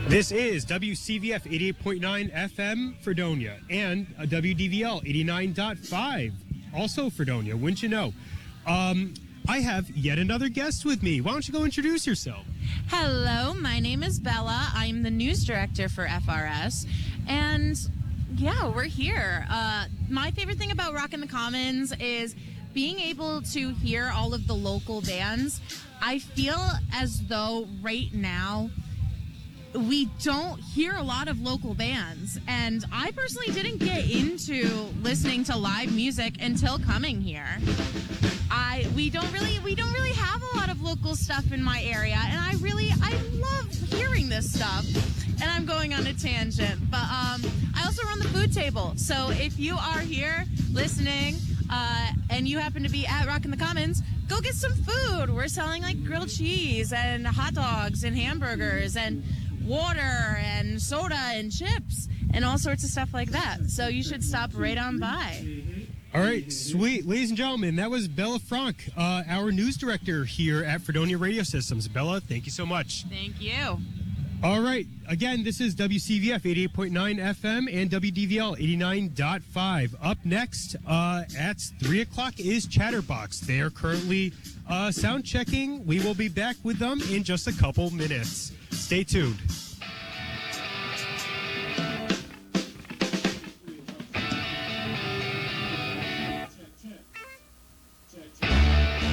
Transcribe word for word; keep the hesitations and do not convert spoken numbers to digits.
This is W C V F eighty-eight point nine F M Fredonia and a W D V L eighty-nine point five, also Fredonia, wouldn't you know? Um, I have yet another guest with me. Why don't you go introduce yourself? Hello, my name is Bella. I'm the news director for F R S, and yeah, we're here. Uh, my favorite thing about Rockin' the Commons is being able to hear all of the local bands. I feel as though right now we don't hear a lot of local bands, and I personally didn't get into listening to live music until coming here. I we don't really we don't really have a lot of local stuff in my area, and I really I love hearing this stuff. And I'm going on a tangent, but um, I also run the food table. So if you are here listening uh, and you happen to be at Rockin' the Commons, go get some food. We're selling like grilled cheese and hot dogs and hamburgers and water and soda and chips and all sorts of stuff like that. So you should stop right on by. All right, sweet. Ladies and gentlemen, that was Bella Frank, uh, our news director here at Fredonia Radio Systems. Bella, thank you so much. Thank you. All right, again, this is W C V F eighty-eight point nine F M and W D V L eighty-nine point five. Up next uh, at three o'clock is Chatterbox. They are currently uh, sound checking. We will be back with them in just a couple minutes. Stay tuned.